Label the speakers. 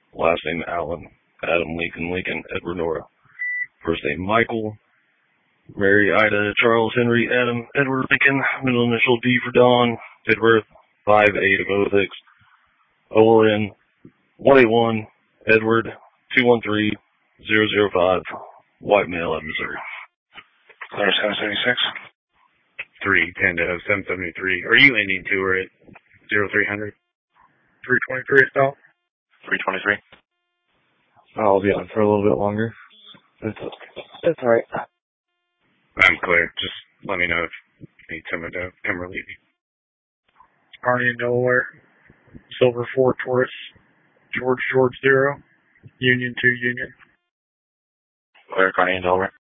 Speaker 1: last name Allen, Adam Lincoln, Edward Nora. First name Michael, Mary Ida Charles Henry Adam Edward Lincoln, middle initial D for Don, date of birth 5/8/06, OLN 181 Edward 213005, white male out of Missouri.
Speaker 2: Clear 776.
Speaker 3: 310 to 773. Are you ending tour at 0300?
Speaker 4: 323 stop.
Speaker 2: 323.
Speaker 5: I'll be on for a little bit longer. That's alright.
Speaker 3: I'm clear. Just let me know if you need someone to come relieve you.
Speaker 4: Kearney, Delaware. Silver 4 Taurus. George 0. Union 2 Union.
Speaker 2: Clear, Kearney, Delaware.